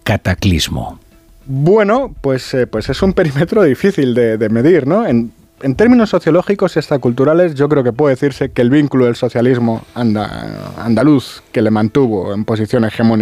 cataclismo? Bueno, pues es un perímetro difícil de medir, ¿no? En términos sociológicos y extraculturales, yo creo que puede decirse que el vínculo del socialismo andaluz, que le mantuvo en posición hegemónica